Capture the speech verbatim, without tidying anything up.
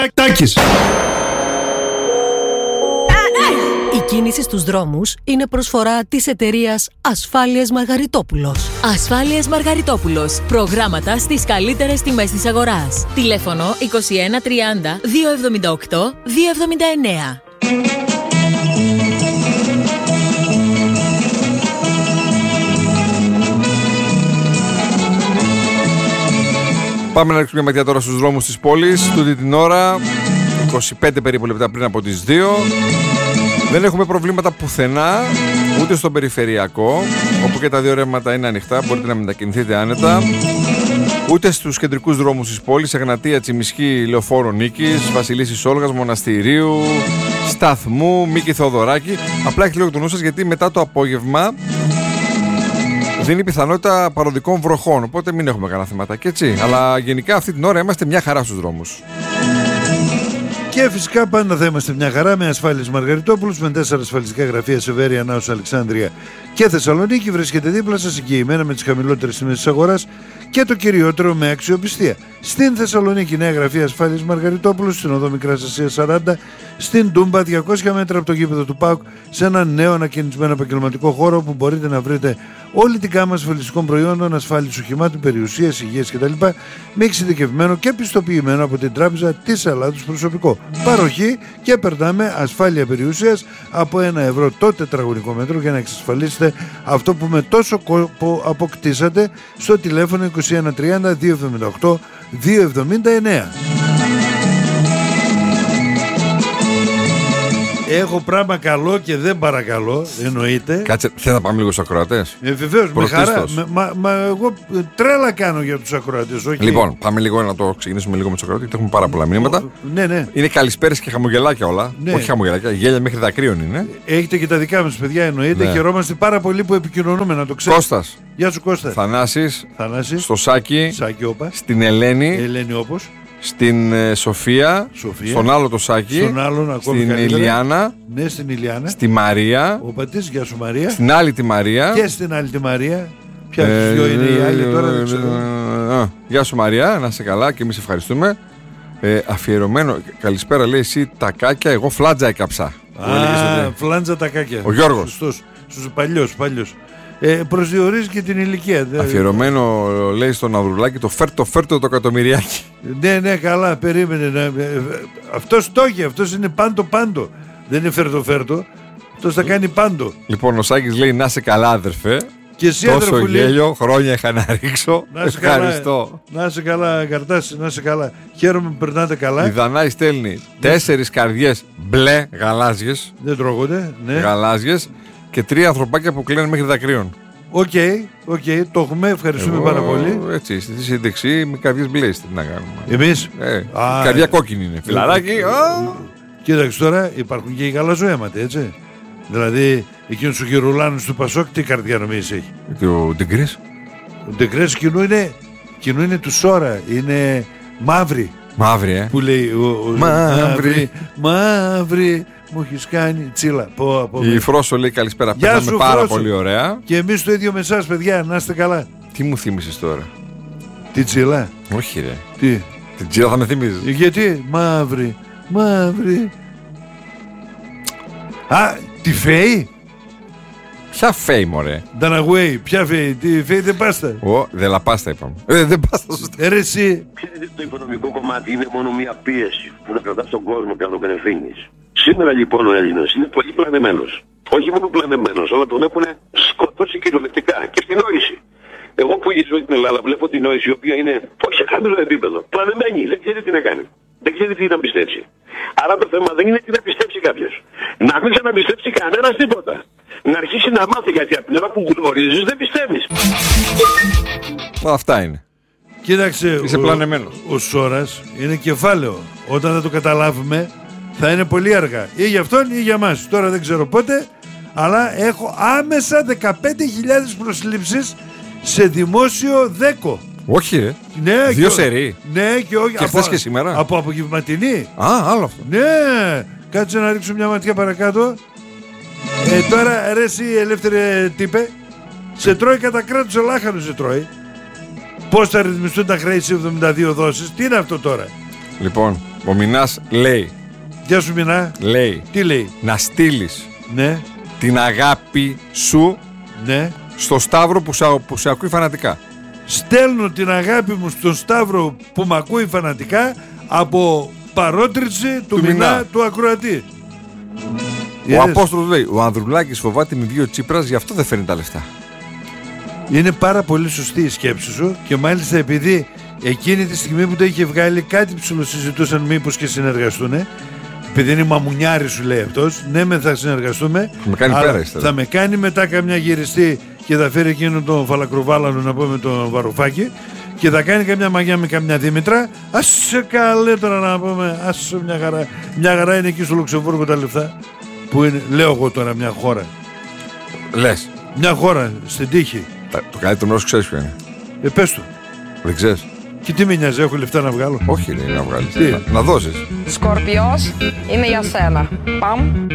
Τάκης. Η κίνηση στους δρόμους είναι προσφορά της εταιρείας Ασφάλειες Μαργαριτόπουλος. Ασφάλειες Μαργαριτόπουλος. Προγράμματα στις καλύτερες τιμές της αγοράς. Τηλέφωνο είκοσι ένα τριάντα διακόσια εβδομήντα οκτώ διακόσια εβδομήντα εννέα. Πάμε να ρίξουμε μια ματιά τώρα στους δρόμους της πόλης. Τούτη την ώρα, είκοσι πέντε περίπου λεπτά πριν από τις δύο. Δεν έχουμε προβλήματα πουθενά, ούτε στον περιφερειακό, όπου και τα δύο ρεύματα είναι ανοιχτά, μπορείτε να μετακινηθείτε άνετα. Ούτε στους κεντρικούς δρόμους της πόλης, Εγνατία, Τσιμισκή, Λεωφόρο Νίκης, Βασιλίσσης Όλγας, Μοναστηρίου, Σταθμού, Μίκη Θεοδωράκη. Απλά έχει λίγο το νου σας, γιατί μετά το απόγευμα δίνει πιθανότητα παροδικών βροχών, οπότε μην έχουμε κανένα θεματάκι, έτσι. Αλλά γενικά αυτή την ώρα είμαστε μια χαρά στους δρόμους. Και φυσικά πάντα θα είμαστε μια χαρά με Ασφάλειες Μαργαριτόπουλους, με τέσσερα ασφαλιστικά γραφεία σε Βέρεια, Νάος, Αλεξάνδρεια και Θεσσαλονίκη. Βρίσκεται δίπλα σας, εγγυημένα με τις χαμηλότερες τιμές της αγοράς και το κυριότερο με αξιοπιστία. Στην Θεσσαλονίκη, νέα γραφεία Ασφάλειες Μαργαριτόπουλους, στην οδό Μικράς Ασίας σαράντα, στην Τούμπα, διακόσια μέτρα από το γήπεδο του ΠΑΟΚ, σε ένα νέο ανακαινισμένο επαγγελματικό χώρο που μπορείτε να βρείτε όλη την γάμα ασφαλιστικών προϊόντων, ασφάλισης οχημάτων, περιουσίας, υγείας κτλ. Με εξειδικευμένο και πιστοποιημένο από την Τράπεζα της Ελλάδος προσωπικό. Παροχή και περνάμε ασφάλεια περιουσίας από ένα ευρώ το τετραγωνικό μέτρο για να εξασφαλίσετε αυτό που με τόσο κόπο αποκτήσατε στο τηλέφωνο είκοσι ένα τριάντα διακόσια εβδομήντα οκτώ διακόσια εβδομήντα εννέα. Έχω πράγμα καλό και δεν παρακαλώ, εννοείται. Κάτσε, θέλω να πάμε λίγο στους ακροατές. Ε, βεβαίως, με χαρά. Μα, μα εγώ τρέλα κάνω για τους ακροατές. Όχι. Λοιπόν, πάμε λίγο να το ξεκινήσουμε λίγο με τους ακροατές, γιατί έχουμε πάρα πολλά μηνύματα. Ναι, ναι. Είναι καλησπέρες και χαμογελάκια όλα. Ναι. Όχι χαμογελάκια, γέλια μέχρι δακρύων είναι. Έχετε και τα δικά μας παιδιά, εννοείται. Ναι. Χαιρόμαστε πάρα πολύ που επικοινωνούμε, να το ξέρετε. Κώστας. Γεια σου, Κώστα. Θανάσης. Θανάσης. Στο Σάκη. Σάκη, όπα. Στην Ελένη. Ελένη, όπως. Στην ε, Σοφία, Σοφία, στον άλλο το Σάκη, στον άλλον, στην Ηλιάνα, ναι, στην Ηλιάνα, στη Μαρία, ο πατής, γεια σου Μαρία, στην άλλη τη Μαρία και στην άλλη τη Μαρία. Ποια ε, δυο είναι οι άλλοι τώρα, δεν ξέρω. Ε, ε, γεια σου Μαρία, να είσαι καλά και εμείς ευχαριστούμε. Ε, αφιερωμένο, καλησπέρα λέει εσύ τακάκια, εγώ φλάτζα έκαψα. Α, φλάντζα τακάκια. Ο Γιώργος. Σωστός, σωστός, παλιός, παλιός. Ε, προσδιορίζει και την ηλικία. Αφιερωμένο λέει στον Ανδρουλάκη το φέρτο φέρτο το εκατομμυριάκι. Ναι, ναι, καλά, περίμενε. Ναι. Αυτός το έχει, αυτός είναι πάντο πάντο. Δεν είναι φέρτο φέρτο. Αυτός θα κάνει πάντο. Λοιπόν, ο Σάκης λέει να είσαι καλά, αδερφέ. Και εσύ, τόσο γέλιο, χρόνια είχα να ρίξω. Να είσαι ευχαριστώ. Καλά, να είσαι καλά, Καρτάση, να είσαι καλά. Χαίρομαι που περνάτε καλά. Η Δανάη στέλνει τέσσερις καρδιές μπλε γαλάζιες. Δεν τρώγονται, ναι. Γαλάζιες. Και τρία ανθρωπάκια που κλαίνουν μέχρι δακρύων. Οκ, okay, okay, το έχουμε, ευχαριστούμε Εγώ, πάρα πολύ. Έτσι, στη σύνδεξη με καρδιές μπλες, τι να κάνουμε. Εμείς. Ε, Α, καρδιά κόκκινη είναι. Φιλαράκι. Κοίταξε τώρα, υπάρχουν και οι γαλαζοαίματοι, έτσι. Δηλαδή, εκείνους τους γυρουλάνους του Πασόκ, τι καρδιά νομίζεις έχει. Και ο Ντεγκρές. Ο Ντεγκρές κοινού είναι, κοινού είναι του Σόρα, είναι μαύρη. Μαύρη, ε. Που λέει, ο, ο, μαύρη, μαύρη. Μου έχεις κάνει τσίλα. Πω, πω, η Φρόσο λέει καλησπέρα. Περνάμε πάρα Φρόσο. Πολύ ωραία. Και εμείς το ίδιο με εσάς, παιδιά. Να είστε καλά. Τι μου θύμισες τώρα? Τι τσίλα? Όχι, ρε. Τι? Την τσίλα θα με θυμίζεις. Γιατί? Μαύρη. Μαύρη. Α, τη Φέη. Ποια Φέη, μωρέ? Νταναγουέη. Ποια Φέη? Τη Φέη δεν πάστα. Ω, δεν λαπάστα είπαμε. Ε, δεν πάστα σωστά. Ε, ρε εσύ. Ξέρετε, το οικονομικό κομμάτι είναι μόνο μια πίεση που να κρατάς τον κόσμο και να τον κατευθύνεις. Σήμερα λοιπόν ο Έλληνας είναι πολύ πλανεμένος. Όχι μόνο πλανεμένος, αλλά τον έχουν σκοτώσει κυριολεκτικά και στην νόηση. Εγώ που γυρίζω στην Ελλάδα βλέπω την νόηση η οποία είναι όχι σε χαμηλό επίπεδο. Πλανεμένη, δεν ξέρει τι να κάνει. Δεν ξέρει τι να πιστέψει. Άρα το θέμα δεν είναι τι να πιστέψει κάποιος. Να μην ξαναπιστέψει κανένας τίποτα. Να αρχίσει να μάθει, γιατί από την ώρα που γνωρίζεις δεν πιστεύεις. Αυτά είναι. Κοίταξε, είσαι πλανεμένος. Ο, ο Σόρας είναι κεφάλαιο. Όταν δεν το καταλάβουμε θα είναι πολύ αργά. Ή για αυτόν ή για μας. Τώρα δεν ξέρω πότε, αλλά έχω άμεσα δεκαπέντε χιλιάδες προσλήψεις σε δημόσιο δέκο. Όχι, ρε. Ναι, δύο και, σερί. Ναι, και όχι. Και χθες και σήμερα. Από απογευματινή. Α, άλλο αυτό. Ναι, κάτσε να ρίξω μια ματιά παρακάτω. Ε, τώρα ρε εσύ ελεύθερε τύπε, σε τρώει κατά κράτος ελάχανο, σε τρώει. Πώς θα ρυθμιστούν τα χρέη σε εβδομήντα δύο δόσεις, τι είναι αυτό τώρα? Λοιπόν, Ο Μινάς λέει. Γεια σου Μινά. Λέει. Τι λέει? Να στείλεις Ναι. την αγάπη σου Ναι. στο Σταύρο που σε, που σε ακούει φανατικά. Στέλνω την αγάπη μου στον Σταύρο που μ' ακούει φανατικά από παρότριση του, Του Μινά, Μινά. του ακροατή. Ο Είδες? Απόστολος λέει: ο Ανδρουλάκης φοβάται με δύο Τσίπρας, γι' αυτό δεν φέρνει τα λεφτά. Είναι πάρα πολύ σωστή η σκέψη σου και μάλιστα επειδή εκείνη τη στιγμή που το είχε βγάλει κάτι ψιλοσυζητούσαν μήπως και συνεργαστούν. Επειδή είναι μαμουνιάρη σου λέει αυτός, ναι με θα συνεργαστούμε. Θα με κάνει πέρα ύστερα. Θα με κάνει μετά καμιά γυριστή και θα φέρει εκείνον τον Φαλακροβάλανο να πούμε τον Βαρουφάκη και θα κάνει καμιά μαγιά με καμιά Δήμητρα. Άσε καλέ τώρα να πούμε, άσε μια χαρά. Μια χαρά είναι εκεί στο Λουξεμβούργο τα λεφτά. Που είναι, λέω εγώ τώρα μια χώρα. Λες. Μια χώρα στην τύχη. Τα- Το καλύτερο μέρος ξέρεις ποιο είναι. Ε, πες του. Δεν ξέρεις. Και τι με νοιάζει, έχω λεφτά να βγάλω. Όχι, λέει, να βγάλεις. Τι? Να, να δώσεις. Σκορπιός είναι για σένα. Παμ.